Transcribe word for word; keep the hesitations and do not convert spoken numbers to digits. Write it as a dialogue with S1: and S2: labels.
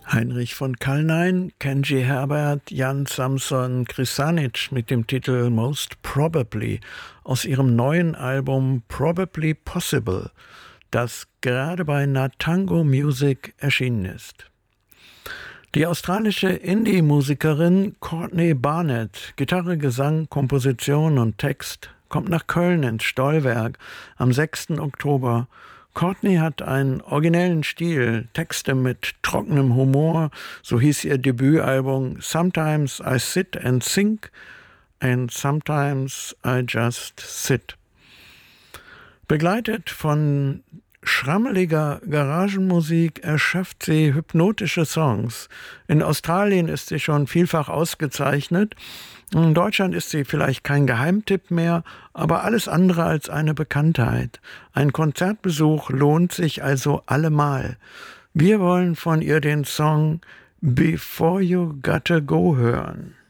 S1: Heinrich von Kalnein, Kenji Herbert, Jan Samson Krisanic mit dem Titel Most Probably aus ihrem neuen Album Probably Possible, das gerade bei Natango Music erschienen ist. Die australische Indie-Musikerin Courtney Barnett, Gitarre, Gesang, Komposition und Text, kommt nach Köln ins Stollwerk am sechsten Oktober. Courtney hat einen originellen Stil, Texte mit trockenem Humor, so hieß ihr Debütalbum Sometimes I Sit and Think and Sometimes I Just Sit. Begleitet von schrammeliger Garagenmusik erschafft sie hypnotische Songs. In Australien ist sie schon vielfach ausgezeichnet. In Deutschland ist sie vielleicht kein Geheimtipp mehr, aber alles andere als eine Bekanntheit. Ein Konzertbesuch lohnt sich also allemal. Wir wollen von ihr den Song Before You Gotta Go hören.